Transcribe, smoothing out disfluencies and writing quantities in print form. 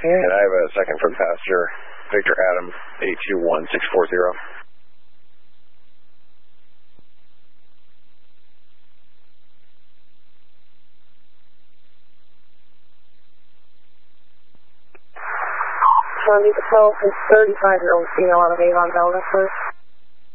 And I have a second from passenger, Victor Adam, 821640. Charlie Patrol is 35-year-old female on Avon Delta first.